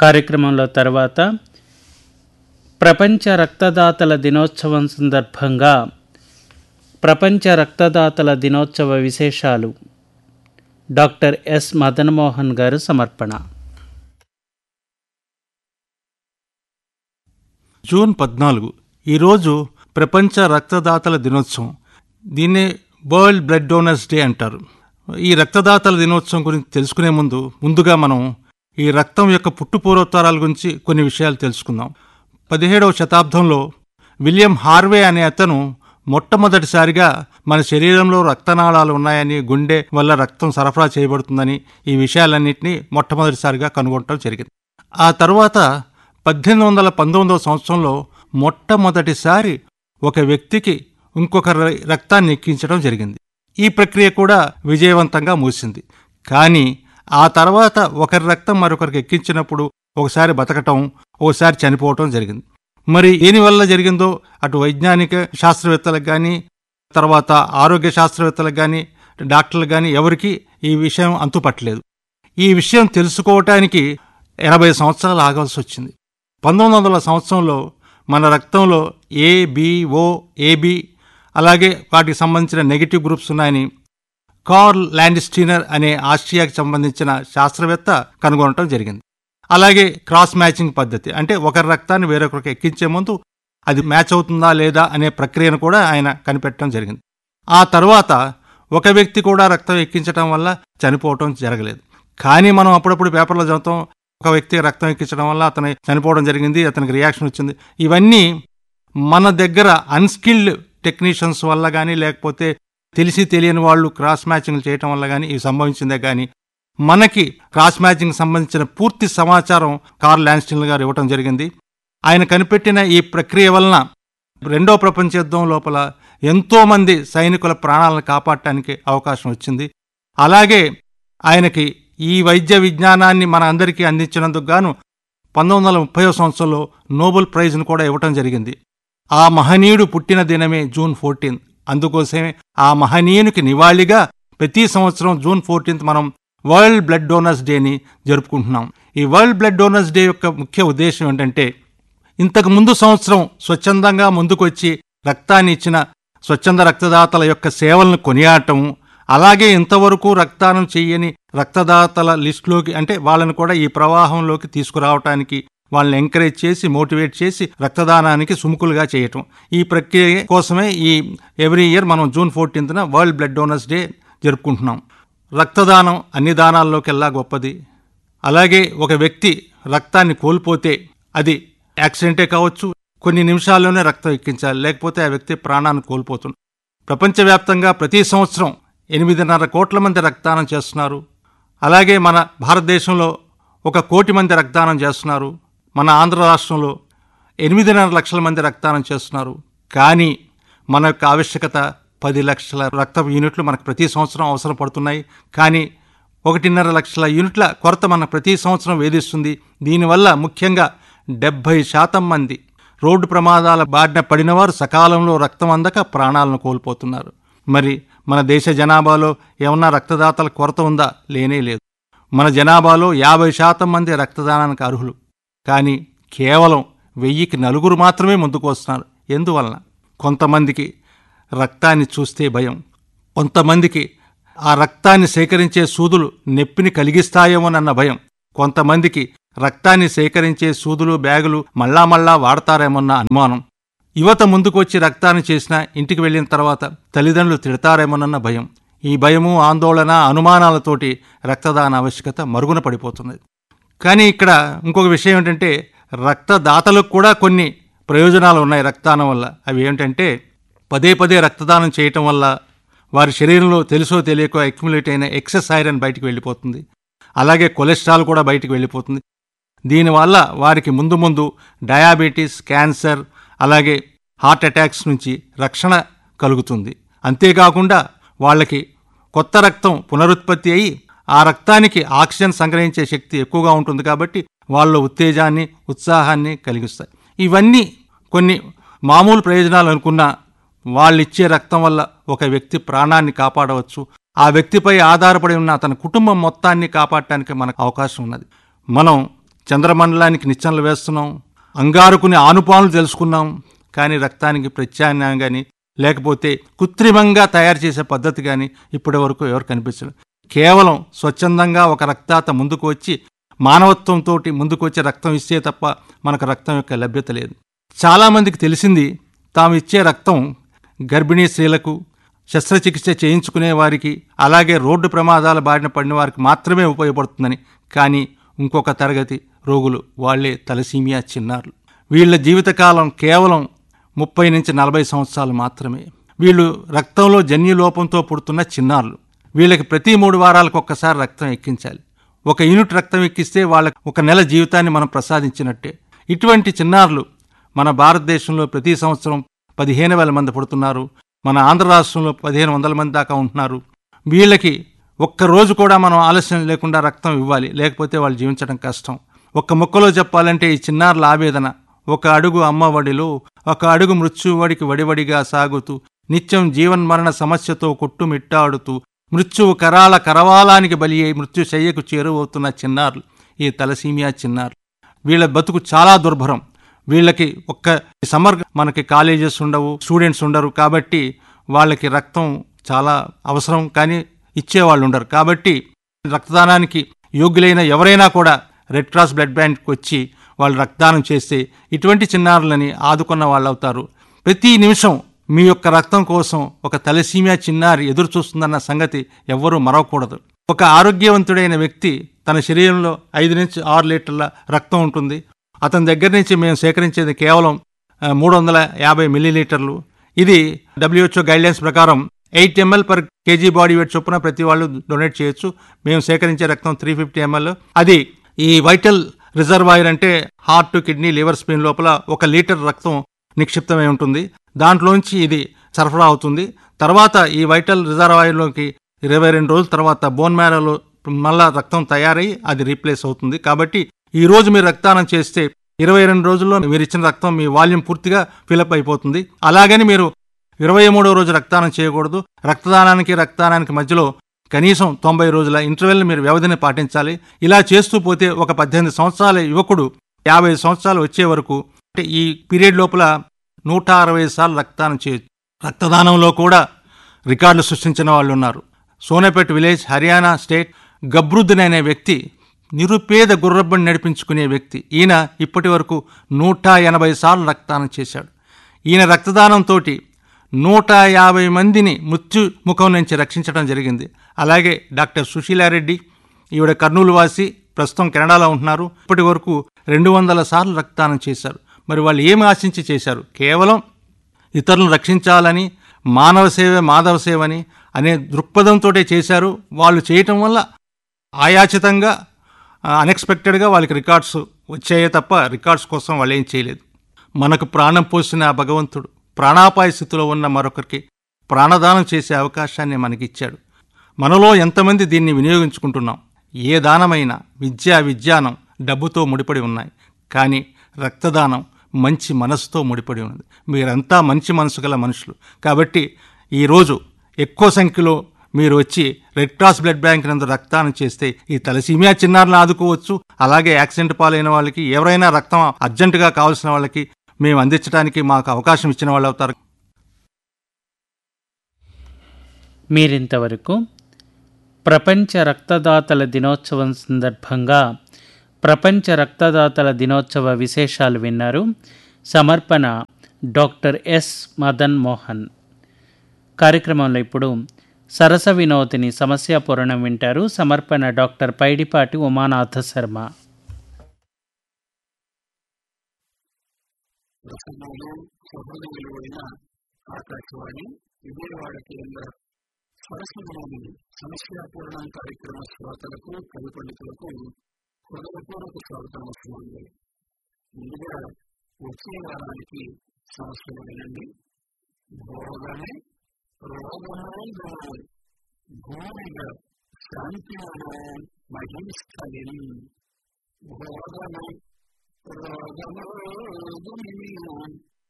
కార్యక్రమంలో తర్వాత ప్రపంచ రక్తదాతల దినోత్సవం సందర్భంగా ప్రపంచ రక్తదాతల దినోత్సవ విశేషాలు డాక్టర్ ఎస్ మదన్మోహన్ గారు సమర్పణ. జూన్ 14 ఈరోజు ప్రపంచ రక్తదాతల దినోత్సవం. దీన్నే వరల్డ్ బ్లడ్ డోనర్స్ డే అంటారు. ఈ రక్తదాతల దినోత్సవం గురించి తెలుసుకునే ముందుగా మనం ఈ రక్తం యొక్క పుట్టుపూర్వోత్తరాల గురించి కొన్ని విషయాలు తెలుసుకుందాం. 17వ శతాబ్దంలో విలియం హార్వే అనే అతను మొట్టమొదటిసారిగా మన శరీరంలో రక్తనాళాలు ఉన్నాయని, గుండె వల్ల రక్తం సరఫరా చేయబడుతుందని ఈ విషయాలన్నింటినీ మొట్టమొదటిసారిగా కనుగొనడం జరిగింది. ఆ తర్వాత 1819వ సంవత్సరంలో మొట్టమొదటిసారి ఒక వ్యక్తికి ఇంకొక రక్తాన్ని ఎక్కించడం జరిగింది. ఈ ప్రక్రియ కూడా విజయవంతంగా ముగిసింది. కానీ ఆ తర్వాత ఒకరి రక్తం మరొకరికి ఎక్కించినప్పుడు ఒకసారి బతకటం, ఒకసారి చనిపోవటం జరిగింది. మరి దేనివల్ల జరిగిందో అటు వైజ్ఞానిక శాస్త్రవేత్తలకు కానీ, తర్వాత ఆరోగ్య శాస్త్రవేత్తలకు కానీ, డాక్టర్లకు కానీ ఎవరికి ఈ విషయం అంతుపట్టలేదు. ఈ విషయం తెలుసుకోవటానికి 80 సంవత్సరాలు ఆగాల్సి వచ్చింది. 1900 సంవత్సరంలో మన రక్తంలో ఏబిఓ, ఏబి అలాగే వాటికి సంబంధించిన నెగిటివ్ గ్రూప్స్ ఉన్నాయని కార్ల్ ల్యాండ్స్టీనర్ అనే ఆస్ట్రియాకి సంబంధించిన శాస్త్రవేత్త కనుగొనటం జరిగింది. అలాగే క్రాస్ మ్యాచింగ్ పద్ధతి, అంటే ఒకరి రక్తాన్ని వేరొకరికి ఎక్కించే ముందు అది మ్యాచ్ అవుతుందా లేదా అనే ప్రక్రియను కూడా ఆయన కనిపెట్టడం జరిగింది. ఆ తర్వాత ఒక వ్యక్తి కూడా రక్తం ఎక్కించడం వల్ల చనిపోవటం జరగలేదు. కానీ మనం అప్పుడప్పుడు పేపర్లో చదువుతాం, ఒక వ్యక్తి రక్తం ఎక్కించడం వల్ల అతను చనిపోవడం జరిగింది, అతనికి రియాక్షన్ వచ్చింది. ఇవన్నీ మన దగ్గర అన్స్కిల్డ్ టెక్నీషియన్స్ వల్ల కానీ, లేకపోతే తెలిసి తెలియని వాళ్ళు క్రాస్ మ్యాచింగ్ చేయటం వల్ల కానీ ఇవి సంభవించిందే. కానీ మనకి క్రాస్ మ్యాచింగ్ సంబంధించిన పూర్తి సమాచారం కార్ల్ ల్యాండ్స్టీనర్ గారు ఇవ్వటం జరిగింది. ఆయన కనిపెట్టిన ఈ ప్రక్రియ వలన 2వ ప్రపంచ యుద్ధం లోపల ఎంతోమంది సైనికుల ప్రాణాలను కాపాడటానికి అవకాశం వచ్చింది. అలాగే ఆయనకి ఈ వైద్య విజ్ఞానాన్ని మన అందరికీ అందించినందుకు గాను 1930వ సంవత్సరంలో నోబెల్ ప్రైజ్ను కూడా ఇవ్వటం జరిగింది. ఆ మహనీయుడు పుట్టిన దినమే జూన్ 14. అందుకోసమే ఆ మహనీయునికి నివాళిగా ప్రతి సంవత్సరం జూన్ 14 మనం వరల్డ్ బ్లడ్ డోనర్స్ డేని జరుపుకుంటున్నాం. ఈ వరల్డ్ బ్లడ్ డోనర్స్ డే యొక్క ముఖ్య ఉద్దేశం ఏంటంటే, ఇంతకు ముందు సంవత్సరం స్వచ్ఛందంగా ముందుకొచ్చి రక్తాన్ని ఇచ్చిన స్వచ్ఛంద రక్తదాతల యొక్క సేవలను కొనియాడటం, అలాగే ఇంతవరకు రక్తదానం చెయ్యని రక్తదాతల లిస్టులోకి, అంటే వాళ్ళని కూడా ఈ ప్రవాహంలోకి తీసుకురావటానికి వాళ్ళని ఎంకరేజ్ చేసి, మోటివేట్ చేసి రక్తదానానికి సుముఖులుగా చేయటం. ఈ ప్రక్రియ కోసమే ఈ ఎవ్రీ ఇయర్ మనం June 14న world blood donors day జరుపుకుంటున్నాం. రక్తదానం అన్ని దానాల్లోకెల్లా గొప్పది. అలాగే ఒక వ్యక్తి రక్తాన్ని కోల్పోతే అది యాక్సిడెంటే కావచ్చు, కొన్ని నిమిషాల్లోనే రక్తం ఎక్కించాలి, లేకపోతే ఆ వ్యక్తి ప్రాణాన్ని కోల్పోతుంది. ప్రపంచవ్యాప్తంగా ప్రతి సంవత్సరం 8.5 కోట్ల మంది రక్తదానం చేస్తున్నారు. అలాగే మన భారతదేశంలో 1 కోటి మంది రక్తదానం చేస్తున్నారు. మన ఆంధ్ర రాష్ట్రంలో 8.5 లక్షల మంది రక్తదానం చేస్తున్నారు. కానీ మన యొక్క ఆవశ్యకత 10 లక్షల రక్త యూనిట్లు మనకు ప్రతి సంవత్సరం అవసరం పడుతున్నాయి. కానీ 1.5 లక్షల యూనిట్ల కొరత మన ప్రతి సంవత్సరం వేధిస్తుంది. దీనివల్ల ముఖ్యంగా 70% మంది రోడ్డు ప్రమాదాల బారిన పడినవారు సకాలంలో రక్తం అందక ప్రాణాలను కోల్పోతున్నారు. మరి మన దేశ జనాభాలో ఏమన్నా రక్తదాతల కొరత ఉందా? లేనే లేదు. మన జనాభాలో 50% మంది రక్తదానానికి అర్హులు. కానీ కేవలం 1000కి 4 మాత్రమే ముందుకు వస్తున్నారు. ఎందువలన? కొంతమందికి రక్తాన్ని చూస్తే భయం, కొంతమందికి ఆ రక్తాన్ని సేకరించే సూదులు నొప్పిని కలిగిస్తాయేమోనన్న భయం, కొంతమందికి రక్తాన్ని సేకరించే సూదులు, బ్యాగులు మళ్ళా వాడతారేమోన్న అనుమానం, యువత ముందుకొచ్చి రక్తాన్ని చేసినా ఇంటికి వెళ్ళిన తర్వాత తల్లిదండ్రులు తిడతారేమోనన్న భయం. ఈ భయము, ఆందోళన, అనుమానాలతోటి రక్తదాన ఆవశ్యకత మరుగున పడిపోతున్నది. కానీ ఇక్కడ ఇంకొక విషయం ఏంటంటే, రక్తదాతలకు కూడా కొన్ని ప్రయోజనాలు ఉన్నాయి రక్తదానం వల్ల. అవి ఏమిటంటే, పదే రక్తదానం చేయటం వల్ల వారి శరీరంలో తెలుసో తెలియకో అక్యుములేట్ అయిన ఎక్సెస్ ఐరన్ బయటికి వెళ్ళిపోతుంది. అలాగే కొలెస్ట్రాల్ కూడా బయటికి వెళ్ళిపోతుంది. దీనివల్ల వారికి ముందు డయాబెటీస్, క్యాన్సర్, అలాగే హార్ట్ అటాక్స్ నుంచి రక్షణ కలుగుతుంది. అంతేకాకుండా వాళ్ళకి కొత్త రక్తం పునరుత్పత్తి అయ్యి ఆ రక్తానికి ఆక్సిజన్ సంగ్రహించే శక్తి ఎక్కువగా ఉంటుంది. కాబట్టి వాళ్ళ ఉత్తేజాన్ని, ఉత్సాహాన్ని కలిగిస్తాయి. ఇవన్నీ కొన్ని మామూలు ప్రయోజనాలు అనుకున్నా వాళ్ళిచ్చే రక్తం వల్ల ఒక వ్యక్తి ప్రాణాన్ని కాపాడవచ్చు. ఆ వ్యక్తిపై ఆధారపడి ఉన్న అతని కుటుంబం మొత్తాన్ని కాపాడటానికి మనకు అవకాశం ఉన్నది. మనం చంద్రమండలానికి నిచ్చెనలు వేస్తున్నాం, అంగారుకుని ఆనుపానులు తెలుసుకున్నాం, కానీ రక్తానికి ప్రత్యామ్నాయం కానీ లేకపోతే కృత్రిమంగా తయారు చేసే పద్ధతి కానీ ఇప్పటి వరకు ఎవరు కనిపించలేదు. కేవలం స్వచ్ఛందంగా ఒక రక్తదాత ముందుకు వచ్చి మానవత్వంతో ముందుకు వచ్చి రక్తం ఇస్తే తప్ప మనకు రక్తం యొక్క లభ్యత లేదు. చాలామందికి తెలిసింది తాము ఇచ్చే రక్తం గర్భిణీ స్త్రీలకు, శస్త్రచికిత్స చేయించుకునే వారికి, అలాగే రోడ్డు ప్రమాదాల బారిన పడిన వారికి మాత్రమే ఉపయోగపడుతుందని. కానీ ఇంకొక తరగతి రోగులు, వాళ్లే తలసీమియా చిన్నారులు. వీళ్ల జీవితకాలం కేవలం 30 నుంచి 40 సంవత్సరాలు మాత్రమే. వీళ్ళు రక్తంలో జన్యులోపంతో పుడుతున్న చిన్నారులు. వీళ్ళకి ప్రతి 3 వారాలకు ఒక్కసారి రక్తం ఎక్కించాలి. 1 యూనిట్ రక్తం ఎక్కిస్తే వాళ్ళకి 1 నెల జీవితాన్ని మనం ప్రసాదించినట్టే. ఇటువంటి చిన్నారులు మన భారతదేశంలో ప్రతి సంవత్సరం 15,000 మంది పుడుతున్నారు. మన ఆంధ్ర రాష్ట్రంలో 1,500 మంది దాకా ఉంటున్నారు. వీళ్ళకి ఒక్కరోజు కూడా మనం ఆలస్యం లేకుండా రక్తం ఇవ్వాలి, లేకపోతే వాళ్ళు జీవించడం కష్టం. ఒక్క ముక్కలో చెప్పాలంటే ఈ చిన్నారుల ఆవేదన: 1 అడుగు అమ్మఒడిలో, 1 అడుగు మృత్యువడికి వడివడిగా సాగుతూ, నిత్యం జీవన్మరణ సమస్యతో కొట్టుమిట్టాడుతూ, మృత్యువు కరాల కరవాలానికి బలి అయి మృత్యుశయ్యకు చేరువవుతున్న చిన్నారులు ఈ తలసీమియా చిన్నారులు. వీళ్ళ బతుకు చాలా దుర్భరం. వీళ్ళకి ఒక్క సమ్మర్ మనకి కాలేజెస్ ఉండవు, స్టూడెంట్స్ ఉండరు, కాబట్టి వాళ్ళకి రక్తం చాలా అవసరం, కానీ ఇచ్చేవాళ్ళు ఉండరు. కాబట్టి రక్తదానానికి యోగ్యులైన ఎవరైనా కూడా రెడ్ క్రాస్ బ్లడ్ బ్యాంక్కి వచ్చి వాళ్ళు రక్తదానం చేస్తే ఇటువంటి చిన్నారులని ఆదుకున్న వాళ్ళు అవుతారు. ప్రతి నిమిషం మీ యొక్క రక్తం కోసం ఒక తలసీమియా చిన్నారి ఎదురు చూస్తుందన్న సంగతి ఎవ్వరూ మరవకూడదు. ఒక ఆరోగ్యవంతుడైన వ్యక్తి తన శరీరంలో 5 నుంచి 6 లీటర్ల రక్తం ఉంటుంది. అతని దగ్గర నుంచి మేము సేకరించేది కేవలం 350 మిల్లీలీటర్లు. ఇది WHO గైడ్లైన్స్ ప్రకారం 8 ml per kg body weight చొప్పున ప్రతి వాళ్ళు డొనేట్ చేయొచ్చు. మేము సేకరించే రక్తం 350 ml. అది ఈ వైటల్ రిజర్వాయర్ అంటే హార్ట్, కిడ్నీ, లివర్, స్ప్లీన్ లోపల 1 లీటర్ రక్తం నిక్షిప్తమై ఉంటుంది. దాంట్లోంచి ఇది సరఫరా అవుతుంది. తర్వాత ఈ వైటల్ రిజర్వాయర్లోకి 22 రోజుల తర్వాత బోన్ మ్యారోలో మళ్ళా రక్తం తయారై అది రీప్లేస్ అవుతుంది. కాబట్టి ఈ రోజు మీరు రక్తదానం చేస్తే 22 రోజుల్లో మీరు ఇచ్చిన రక్తం మీ వాల్యూమ్ పూర్తిగా ఫిలప్ అయిపోతుంది. అలాగని మీరు 23వ రోజు రక్తదానం చేయకూడదు. రక్తదానానికి మధ్యలో కనీసం 90 రోజుల ఇంటర్వెల్ మీరు వ్యవధిని పాటించాలి. ఇలా చేస్తూ పోతే ఒక 18 సంవత్సరాల యువకుడు 50 సంవత్సరాలు వచ్చే వరకు, అంటే ఈ పీరియడ్ లోపల 160 సార్లు రక్తదానం చేయొచ్చు. రక్తదానంలో కూడా రికార్డులు సృష్టించిన వాళ్ళు ఉన్నారు. సోనేపేట్ విలేజ్, హర్యానా స్టేట్, గబ్రుద్దీన్ అనే వ్యక్తి నిరుపేద గుర్రబ్బని నడిపించుకునే వ్యక్తి. ఈయన ఇప్పటి వరకు 180 సార్లు రక్తదానం చేశాడు. ఈయన రక్తదానంతో 150 మందిని మృత్యుముఖం నుంచి రక్షించడం జరిగింది. అలాగే డాక్టర్ సుశీలారెడ్డి, ఈవిడ కర్నూలు వాసి, ప్రస్తుతం కెనడాలో ఉంటున్నారు. ఇప్పటి వరకు 200 సార్లు రక్తదానం చేశారు. మరి వాళ్ళు ఏమి ఆశించి చేశారు? కేవలం ఇతరులను రక్షించాలని, మానవ సేవ మాధవ సేవని అనే దృక్పథంతో చేశారు. వాళ్ళు చేయటం వల్ల ఆయాచితంగా, అన్ఎక్స్పెక్టెడ్గా వాళ్ళకి రికార్డ్స్ వచ్చాయే తప్ప రికార్డ్స్ కోసం వాళ్ళు ఏం చేయలేదు. మనకు ప్రాణం పోసిన ఆ భగవంతుడు ప్రాణాపాయ స్థితిలో ఉన్న మరొకరికి ప్రాణదానం చేసే అవకాశాన్ని మనకిచ్చాడు. మనలో ఎంతమంది దీన్ని వినియోగించుకుంటున్నాం? ఏ దానమైనా విజ్ఞానం డబ్బుతో ముడిపడి ఉన్నాయి, కానీ రక్తదానం మంచి మనసుతో ముడిపడి ఉన్నది. మీరంతా మంచి మనసు గల మనుషులు. కాబట్టి ఈరోజు ఎక్కువ సంఖ్యలో మీరు వచ్చి రెడ్ క్రాస్ బ్లడ్ బ్యాంక్ నందు రక్తదానం చేస్తే ఈ తలసీమియా చిన్నారులను ఆదుకోవచ్చు. అలాగే యాక్సిడెంట్ పాలైన వాళ్ళకి, ఎవరైనా రక్తం అర్జెంటుగా కావాల్సిన వాళ్ళకి మేము అందించడానికి మాకు అవకాశం ఇచ్చిన వాళ్ళు అవుతారు. మీరింతవరకు ప్రపంచ రక్తదాతల దినోత్సవం సందర్భంగా ప్రపంచ రక్తదాతల దినోత్సవ విశేషాలు విన్నారు. సమర్పణ డాక్టర్ ఎస్ మదన్ మోహన్. కార్యక్రమంలో ఇప్పుడు సరస వినోదిని సమస్యాపూరణం వింటారు. సమర్పణ డాక్టర్ పైడిపాటి ఉమానాథ శర్మ. ఆకాశవాణి విజయవాడ కేంద్ర సరస వినోదిని సమస్యాపూరణం కార్యక్రమ శ్రోతలకు, కవి పండితులకు హృదయపూర్వక స్వాగతం వస్తుంది. ముందుగా వచ్చే వారానికి సమస్యలు వినండి. భోగమే రోగమో భూమిగా శాంతిలో మహిస్థలి. భోగమే రోగమో